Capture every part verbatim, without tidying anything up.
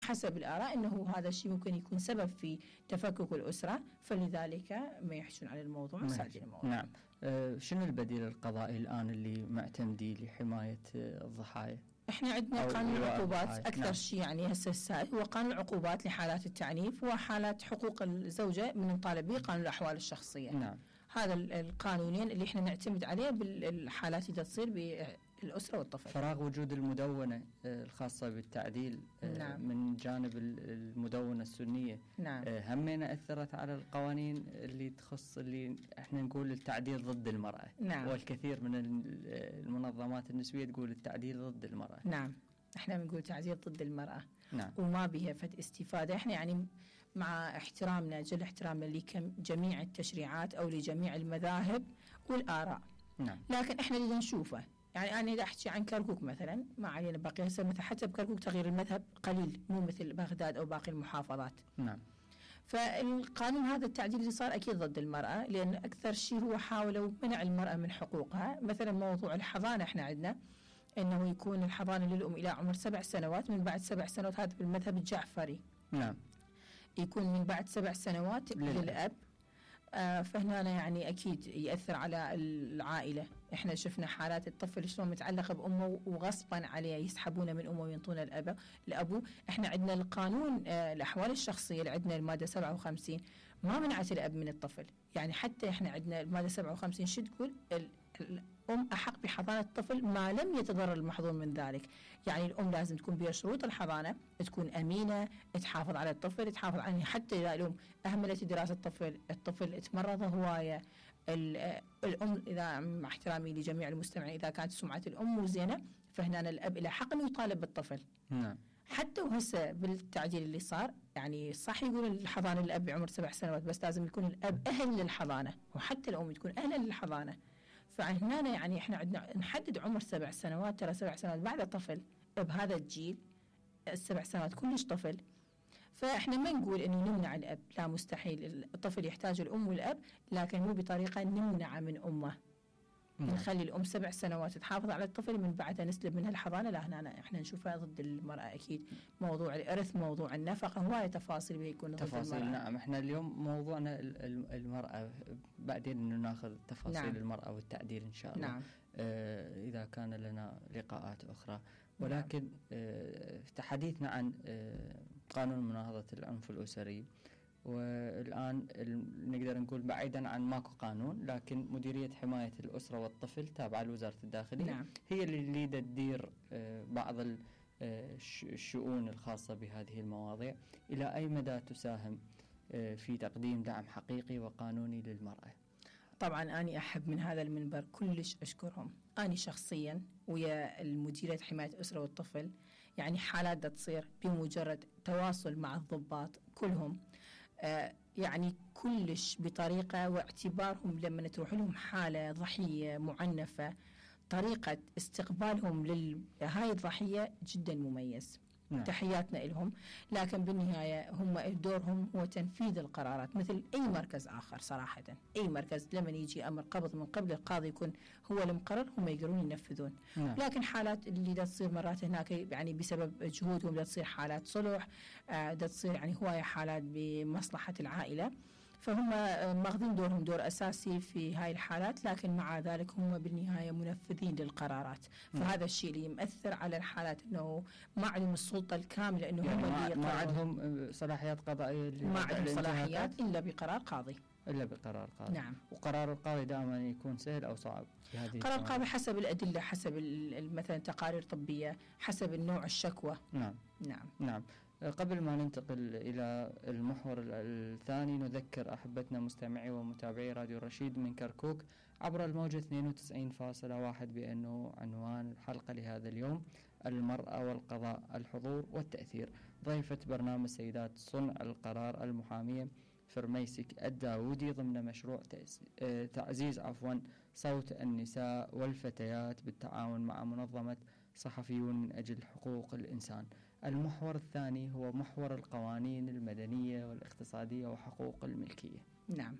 حسب الآراء أنه هذا الشيء ممكن يكون سبب في تفكك الأسرة، فلذلك ما يحشون على الموضوع مساعدين الموضوع. نعم. أه شنو البديل القضائي الآن اللي معتمدي لحماية الضحايا؟ احنا عندنا قانون العقوبات اكثر نعم. شيء يعني هسه السائد هو قانون العقوبات لحالات التعنيف وحالات حقوق الزوجه من نطالب به قانون الاحوال الشخصيه. نعم. هذا القانونين اللي احنا نعتمد عليه بالحالات اللي تصير بالاسره والطفل. فراغ وجود المدونه الخاصه بالتعديل نعم. من جانب المدونه السنيه نعم. همينة اثرت على القوانين اللي تخص اللي احنا نقول التعديل ضد المراه. نعم. والكثير من المنظمات النسويه تقول التعديل ضد المراه. نعم. احنا بنقول تعديل ضد المراه. نعم. وما بها فد استفاده. احنا يعني مع احترامنا جل احترامنا لجميع التشريعات او لجميع المذاهب والاراء. نعم. لكن احنا اللي نشوفه يعني أنا إذا أحكي عن كركوك مثلا ما علينا باقي هسه مثلا حتى بكركوك تغيير المذهب قليل مو مثل بغداد أو باقي المحافظات. نعم. فالقانون هذا التعديل اللي صار أكيد ضد المرأة لأن أكثر شيء هو حاولوا منع المرأة من حقوقها. مثلا موضوع الحضانة احنا عندنا أنه يكون الحضانة للأم إلى عمر سبع سنوات، من بعد سبع سنوات هذا بالمذهب الجعفري. نعم. يكون من بعد سبع سنوات للأب, للأب. آه فهنا يعني أكيد يأثر على العائلة. إحنا شفنا حالات الطفل شلون متعلق بأمه وغصبا عليه يسحبونه من أمه وينطونه الأب لأبوه. إحنا عندنا القانون آه الأحوال الشخصية اللي عندنا المادة سبعة وخمسين ما منعت الأب من الطفل. يعني حتى إحنا عندنا المادة سبعة وخمسين شو تقول؟ الأم أحق بحضانة الطفل ما لم يتضرر المحظوظ من ذلك. يعني الأم لازم تكون بها شروط الحضانة، تكون أمينة، تحافظ على الطفل، تحافظ عنه. حتى إذا الأم أهملت دراسة الطفل، الطفل تمرض هواية، الأم إذا مع احترامي لجميع المستمعين إذا كانت سمعة الأم مو زينة فهنا الأب إلى حق إنه يطالب بالطفل. نعم. حتى وهسه بالتعديل اللي صار يعني صح يقول الحضانة للأب بعمر سبع سنوات بس لازم يكون الأب أهل للحضانة وحتى الأم تكون أهلا للحضانة. فهنا يعني احنا عندنا نحدد عمر سبع سنوات. ترى سبع سنوات بعد طفل بهذا الجيل السبع سنوات كلش طفل. فاحنا ما نقول انه نمنع الاب، لا مستحيل. الطفل يحتاج الام والاب لكن مو بطريقه نمنع من امه. نعم. نخلي الام سبع سنوات تحافظ على الطفل من بعدها نسلب منها الحضانه. لا هنا احنا نشوفها ضد المراه اكيد. موضوع الارث، موضوع النفقه، هوايه تفاصيل بيكون ضد تفاصيل المراه. نعم. احنا اليوم موضوعنا المراه، بعدين انه ناخذ تفاصيل نعم. المراه والتعديل ان شاء الله. نعم. آه اذا كان لنا لقاءات اخرى. ولكن نعم. آه تحديثنا عن آه قانون مناهضه العنف الاسري، والآن نقدر نقول بعيدا عن ماكو قانون لكن مديرية حماية الأسرة والطفل تابعة لوزارة الداخلية. نعم. هي اللي تدير بعض الشؤون الخاصة بهذه المواضيع. إلى أي مدى تساهم في تقديم دعم حقيقي وقانوني للمرأة؟ طبعا أنا أحب من هذا المنبر كلش أشكرهم. أنا شخصيا ويا المديرية حماية الأسرة والطفل يعني حالات تصير بمجرد تواصل مع الضباط كلهم آه يعني كلش بطريقة واعتبارهم لما تروح لهم حالة ضحية معنفة طريقة استقبالهم لهاي الضحية جدا مميز. نعم. تحياتنا لهم. لكن بالنهاية هم دورهم هو تنفيذ القرارات مثل أي مركز آخر صراحة. أي مركز لما يجي أمر قبض من قبل القاضي يكون هو المقرر هم يقدرون ينفذون. نعم. لكن حالات اللي دا تصير مرات هناك يعني بسبب جهودهم دا تصير حالات صلح، دا تصير يعني هواية حالات بمصلحة العائلة، فهم ماخذين دورهم دور أساسي في هاي الحالات. لكن مع ذلك هم بالنهاية منفذين للقرارات. فهذا الشيء اللي يمأثر على الحالات أنه ما عندهم السلطة الكاملة أنه يعني هم ما, ما عندهم صلاحيات قضائية، ما عندهم صلاحيات إلا بقرار قاضي. إلا بقرار قاضي. نعم. وقرار القاضي دائما يكون سهل أو صعب؟ قرار القاضي حسب الأدلة، حسب مثلا تقارير طبية، حسب النوع الشكوى. نعم. نعم. نعم. قبل ما ننتقل إلى المحور الثاني نذكر أحبتنا مستمعي ومتابعي راديو الرشيد من كركوك عبر الموجة اثنين وتسعين فاصلة واحد بأنه عنوان الحلقة لهذا اليوم المرأة والقضاء، الحضور والتأثير. ضيفة برنامج سيدات صنع القرار المحامية فرميسك الداودي ضمن مشروع تعزيز عفوا صوت النساء والفتيات بالتعاون مع منظمة صحفيون من أجل حقوق الإنسان. المحور الثاني هو محور القوانين المدنية والاقتصادية وحقوق الملكية. نعم.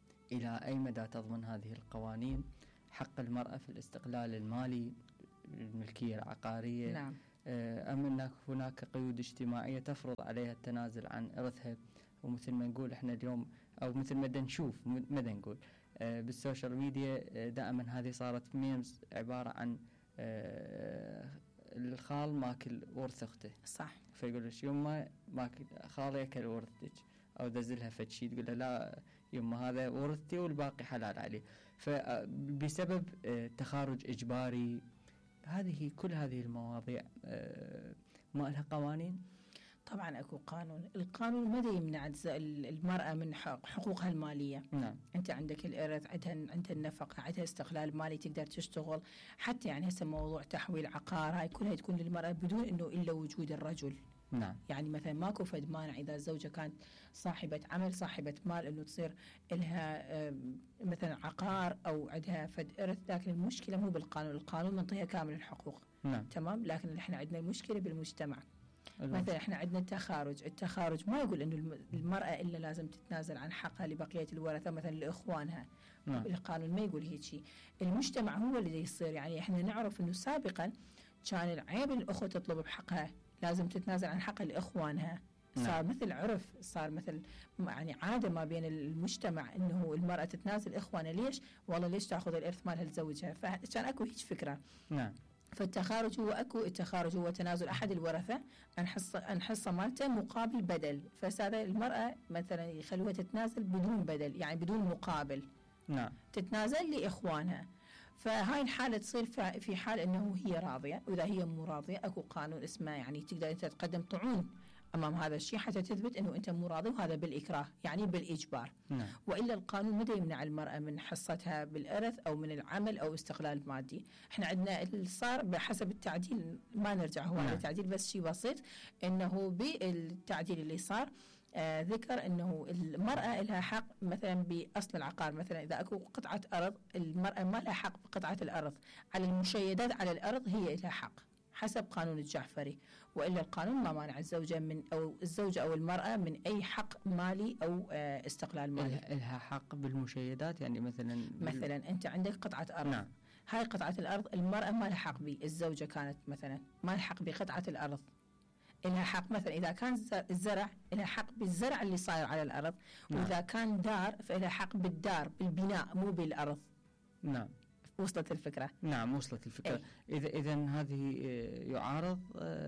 إلى أي مدى تضمن هذه القوانين حق المرأة في الاستقلال المالي، الملكية العقارية، نعم. أم أن هناك قيود اجتماعية تفرض عليها التنازل عن إرثها؟ ومثل ما نقول إحنا اليوم، أو مثل ما نشوف ماذا نقول بالسوشيال ميديا، دائما هذه صارت ميمز عبارة عن الخال ماكل ورث أخته. صح. فيقول لك يما ماكل خالي أكل ورثتك، أو دزلها فتشي تقول له لا يما هذا ورثتي والباقي حلال عليه. فبسبب تخارج إجباري، هذه كل هذه المواضيع ما لها قوانين؟ طبعا اكو قانون. القانون ماذا يمنع المرأة من حقوقها المالية؟ نعم. انت عندك الارث، عندها عندها النفقة، عندها استقلال مالي، تقدر تشتغل. حتى يعني هسه موضوع تحويل عقار هاي كلها تكون للمرأة بدون انه الا وجود الرجل. نعم. يعني مثلا ماكو فد مانع اذا الزوجة كانت صاحبة عمل صاحبة مال انه تصير لها مثلا عقار او عندها فد ارث، لكن المشكلة مو بالقانون، القانون منطيها كامل الحقوق. نعم. تمام. لكن احنا عندنا المشكلة بالمجتمع. مثلا احنا عندنا التخارج، التخارج ما يقول انه المرأة الا لازم تتنازل عن حقها لبقية الورثة مثلا لاخوانها. نعم. القانون ما يقول هيك شيء، المجتمع هو اللي يصير. يعني احنا نعرف انه سابقا كان العيب الاخوة تطلب بحقها، لازم تتنازل عن حقها لاخوانها. صار نعم. مثل عرف، صار مثل يعني عادة ما بين المجتمع انه المرأة تتنازل اخوانها. ليش؟ والله ليش تاخذ الارث مالها لزوجها؟ فكان اكو هيك فكرة. نعم. فالتخارج هو اكو، التخارج هو تنازل احد الورثه عن حصه عن حصه مالته مقابل بدل. فسادة المراه مثلا يخلوها تتنازل بدون بدل، يعني بدون مقابل. نعم. تتنازل لاخوانها. فهاي الحاله تصير في حال انه هي راضيه، واذا هي مو راضيه اكو قانون اسمه يعني تقدر انت تقدم طعون امام هذا الشيء حتى تثبت انه انت مو راضي، وهذا بالاكراه يعني بالاجبار. نعم. والا القانون متى يمنع المراه من حصتها بالارث او من العمل او استقلال مادي. احنا عندنا اللي صار بحسب التعديل، ما نرجع هو على التعديل بس شيء بسيط، انه بالتعديل اللي صار آه ذكر انه المراه لها حق مثلا باصل العقار. مثلا اذا اكو قطعه ارض، المراه ما لها حق بقطعه الارض، على المشيدات على الارض هي لها حق حسب قانون الجعفري. والا القانون ما مانع الزوجه من او الزوجه او المراه من اي حق مالي او آه استقلال مالي. لها حق بالمشيدات، يعني مثلا مثلا انت عندك قطعه ارض. نعم. هاي قطعه الارض المراه ما لها حق بي، الزوجه كانت مثلا ما لها حق بقطعه الارض، لها حق مثلا اذا كان الزرع لها حق بالزرع اللي صاير على الارض. نعم. واذا كان دار فلها حق بالدار بالبناء مو بالارض. نعم. وصلت الفكرة؟ نعم وصلت الفكرة. أي. إذا إذا هذه يعارض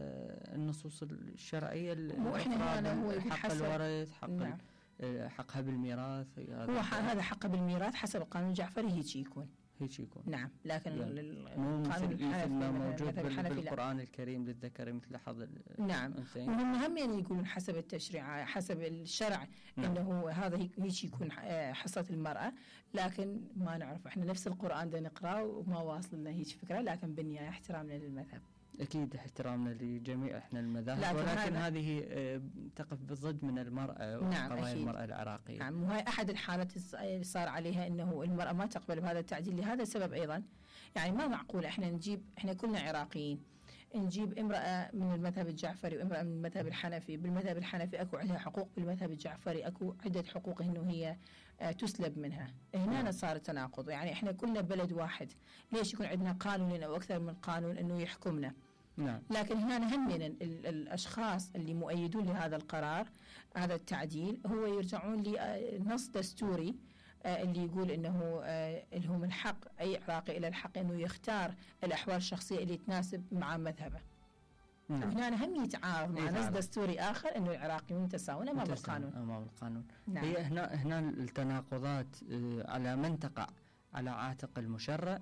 النصوص الشرعية. مو إحنا هنا هو حق الورث، حق نعم. حقها بالميراث. هو هذا حقها بالميراث حسب القانون الجعفري هيك يكون. هيك يكون. نعم. لكن يعني القانون الحنفي موجود بالقرآن الكريم للذكر مثل حظ نعم. وهم هم يعني يقولون حسب التشريع حسب الشرع. نعم. انه هذا هيك يكون حصة المرأة، لكن ما نعرف احنا نفس القرآن ده نقراه وما واصل لنا هيك فكرة. لكن بالنهاية احترامنا للمذهب. أكيد احترامنا لجميع إحنا المذاهب، ولكن هذه تقف بالضد من المرأة. نعم. قضايا المرأة العراقية. نعم. وهي أحد الحالات اللي صار عليها إنه المرأة ما تقبل بهذا التعديل لهذا السبب أيضا. يعني ما معقول إحنا نجيب، إحنا كلنا عراقيين، نجيب امرأة من المذهب الجعفري وامرأة من المذهب الحنفي. بالمذهب الحنفي أكو عندها حقوق، بالمذهب الجعفري أكو عدة حقوق إنه هي تسلب منها. هنا نعم. صار تناقض. يعني إحنا كلنا بلد واحد، ليش يكون عندنا قانون أو أكثر من قانون إنه يحكمنا؟ نعم. لكن هنا همنا الأشخاص اللي مؤيدون لهذا القرار هذا التعديل هو يرجعون لنص دستوري اللي يقول إنه لهم الحق، أي عراقي إلى الحق إنه يختار الأحوال الشخصية اللي تناسب مع مذهبه. نعم. وهنا هم يتعارض مع نص دستوري آخر إنه العراقيون متساوون أمام القانون. أمام القانون. نعم. هي هنا هنا التناقضات على من تقع، على عاتق المشرع،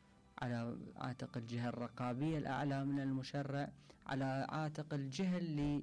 على عاتق الجهة الرقابية الأعلى من المشرع، على عاتق الجهة اللي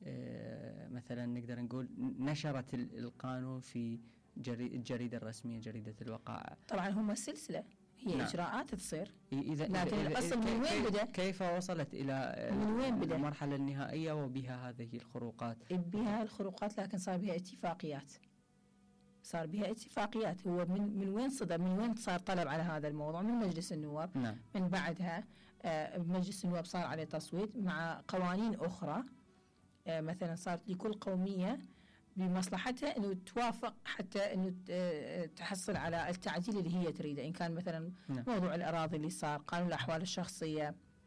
مثلا نقدر نقول نشرت القانون في الجريدة الرسمية، جريدة الوقائع. طبعا هم سلسلة، هي نعم. إجراءات تصير. إذا لكن إذا الأصل من وين بدأ؟ كيف وصلت إلى من وين بدأ؟ المرحلة النهائية وبها هذه الخروقات؟ بها الخروقات، لكن صار بها اتفاقيات. صار بها اتفاقيات. هو من من وين صدر، من وين صار طلب على هذا الموضوع؟ من مجلس النواب. نعم. من بعدها آه مجلس النواب صار عليه تصويت مع قوانين أخرى. آه مثلا صارت لكل قومية بمصلحتها انه توافق حتى انه تحصل على التعديل اللي هي تريده، ان كان مثلا نعم. موضوع الاراضي اللي صار، قانون الاحوال الشخصيه،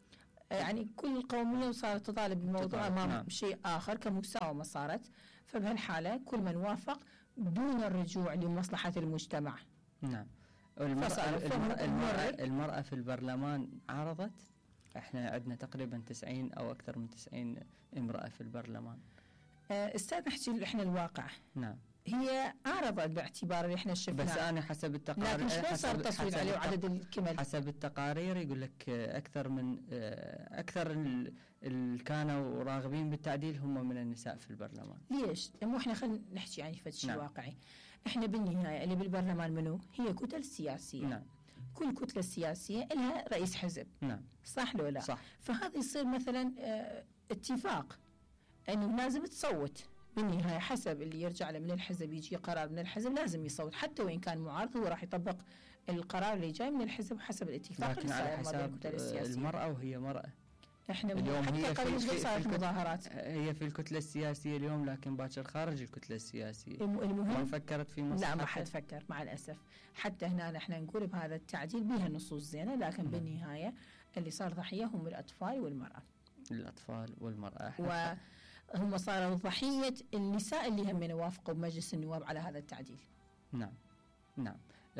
يعني كل قومية صارت تطالب بموضوع أمام نعم. شيء آخر كمساومة صارت. فبهالحالة كل من وافق دون الرجوع لمصلحة المجتمع. نعم. المرأة, المرأة, المرأة في البرلمان عرضت، احنا عندنا تقريبا تسعين او اكثر من تسعين امرأة في البرلمان. استاذ نحكي احنا الواقع. نعم. هي عرضت باعتبار اللي احنا شفناه، بس انا حسب التقارير، لكن شلون صار التصويت عليه وعدد الكمل؟ حسب التقارير يقول لك اكثر من اكثر اللي كانوا راغبين بالتعديل هم من النساء في البرلمان. ليش؟ مو احنا خلينا نحكي يعني فد شيء نعم. واقعي. احنا بالنهايه اللي بالبرلمان منو؟ هي كتل سياسيه. نعم. كل كتله سياسيه لها رئيس حزب. نعم. صح لو لا؟ صح. فهذا يصير مثلا اه اتفاق انه لازم تصوت بالنهايه حسب اللي يرجع له من الحزب، يجي قرار من الحزب لازم يصوت حتى وان كان معارض، هو راح يطبق القرار اللي جاي من الحزب حسب الاتفاق لكن اللي على صاير ما بين حساب الكتل السياسيه. المرأة وهي مرأة. احنا اليوم حتى هي قبل في, صارت في مظاهرات. هي في الكتلة السياسية اليوم، لكن باكر خارج الكتلة السياسية. المهم ما فكرت في مصلحتها؟ لا ما حد فكر مع الأسف. حتى هنا نحن نقول بهذا التعديل بها نصوص زينة، لكن م. بالنهاية اللي صار ضحية هم الأطفال والمرأة. الأطفال والمرأة. وهم صاروا ضحية النساء اللي هم وافقوا بمجلس النواب على هذا التعديل. نعم. نعم.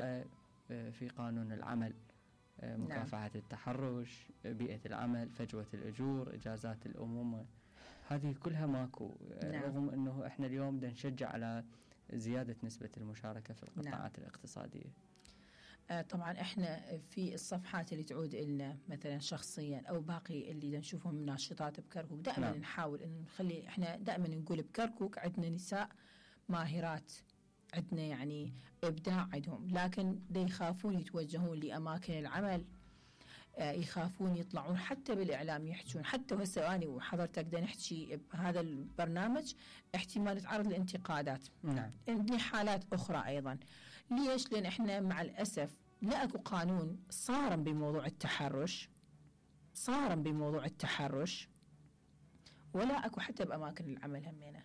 في قانون العمل مكافحة نعم. التحرش، بيئة العمل، فجوة الأجور، إجازات الأمومة، هذه كلها ماكو. نعم. رغم أنه إحنا اليوم بدنا نشجع على زيادة نسبة المشاركة في القطاعات نعم. الاقتصادية. آه طبعا إحنا في الصفحات اللي تعود لنا مثلا شخصيا أو باقي اللي نشوفهم من ناشطات بكركوك دائما نعم. نحاول أن نخلي، إحنا دائما نقول بكركوك عندنا نساء ماهرات، عندنا يعني إبداع عندهم، لكن دي يخافون يتوجهون لأماكن العمل، آه يخافون يطلعون حتى بالإعلام يحجون. حتى هسه أنا وحضرتك دا نحكي بهذا البرنامج احتمال نتعرض لانتقادات. نعم. عندنا حالات أخرى أيضا. ليش؟ لأن إحنا مع الأسف لا أكو قانون صارم بموضوع التحرش، صارم بموضوع التحرش، ولا أكو حتى بأماكن العمل همينة.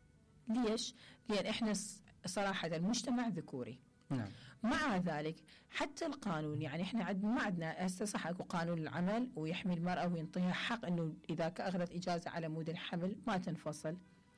ليش؟ لأن إحنا صراحة المجتمع ذكوري. نعم. مع ذلك حتى القانون، يعني إحنا عد ما عندنا هسه صح أكو قانون العمل ويحمي المرأة وينطيها حق إنه إذا أخذت إجازة على مود الحمل ما تنفصل،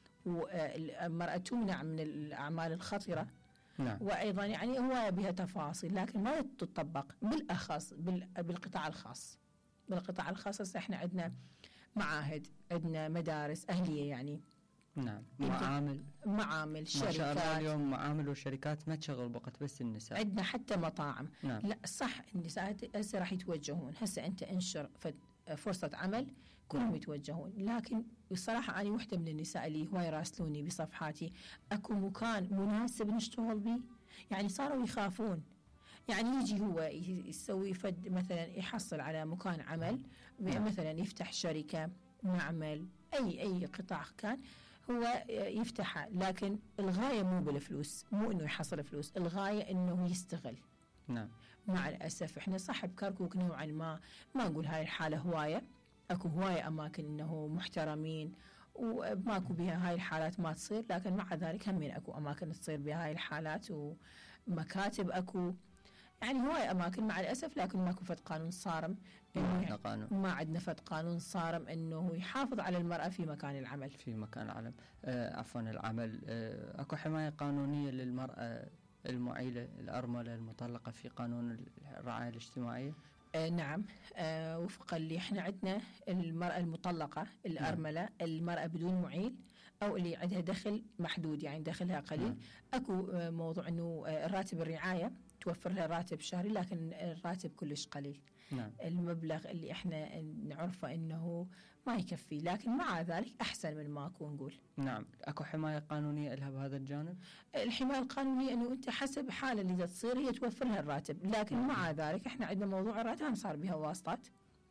والمرأة تمنع من الأعمال الخطرة. نعم. وأيضا يعني هو بها تفاصيل لكن ما تطبق بالأخص بالقطاع الخاص. بالقطاع الخاص إحنا عندنا معاهد، عندنا مدارس أهلية يعني. نعم. معامل معامل شركات. ما شاء الله اليوم معامل وشركات ما تشغل بقت بس النساء. عندنا حتى مطاعم. نعم. لا صح النساء هسه راح يتوجهون، هسه أنت انشر فرصة عمل كلهم يتوجهون. لكن بصراحة أنا وحدة من النساء اللي هواي يراسلوني بصفحاتي أكو مكان مناسب نشتغل به، يعني صاروا يخافون. يعني يجي هو يسوي فد مثلا يحصل على مكان عمل، مثلا يفتح شركة، معمل، أي أي قطاع كان هو يفتحها، لكن الغاية مو بالفلوس، مو إنه يحصل فلوس، الغاية إنه يستغل. نعم. مع الأسف إحنا صاحب كركوك نوعا ما ما نقول هاي الحالة هواية، أكو هواية أماكن إنه محترمين وماكو بها هاي الحالات ما تصير، لكن مع ذلك همين أكو أماكن تصير بها هاي الحالات ومكاتب أكو، يعني هواية أماكن مع الأسف، لكن ماكو فد قانون صارم. ما عندنا قانون. ما عندنا فد قانون صارم إنه يحافظ على المرأة في مكان العمل. في مكان العمل. آه عفوا العمل. آه أكو حماية قانونية للمرأة المعيلة الأرملة المطلقة في قانون الرعاية الاجتماعية؟ آه نعم. آه وفقا اللي احنا عندنا المرأة المطلقة الأرملة، نعم. المرأة بدون معيل أو اللي عندها دخل محدود يعني دخلها قليل، نعم. أكو آه موضوع إنه آه راتب الرعاية توفر لها راتب شهري، لكن الراتب كلش قليل. نعم. المبلغ اللي احنا نعرفه إنه ما يكفي، لكن مع ذلك أحسن من ماكو نقول. نعم. أكو حماية قانونية لها بهذا الجانب؟ الحماية القانونية إنه أنت حسب حالة اللي تصير هي توفر لها الراتب، لكن نعم. مع ذلك إحنا عندنا موضوع الراتب هم صار بها واسطات،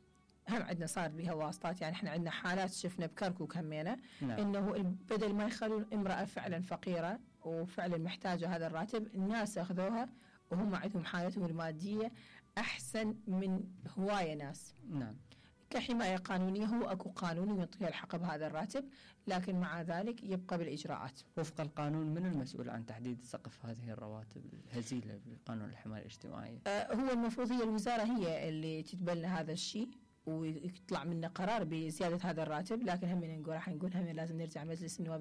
هم عندنا صار بها واسطات. يعني إحنا عندنا حالات شفنا بكركوك همينة، نعم. إنه بدل ما يخلون امرأة فعلا فقيرة وفعلا محتاجة هذا الراتب، الناس أخذوها وهم عندهم حالتهم المادية أحسن من هواية ناس. نعم. كحماية قانونية هو أكو قانون يعطيها الحق بهذا الراتب، لكن مع ذلك يبقى بالإجراءات. وفق القانون من المسؤول عن تحديد سقف هذه الرواتب الهزيلة بقانون الحماية الاجتماعية؟ آه هو المفروض هي الوزارة هي اللي تتبنى هذا الشيء، ويطلع منا قرار بزيادة هذا الراتب، لكن هم نقول راح نقول هم لازم نرجع مجلس النواب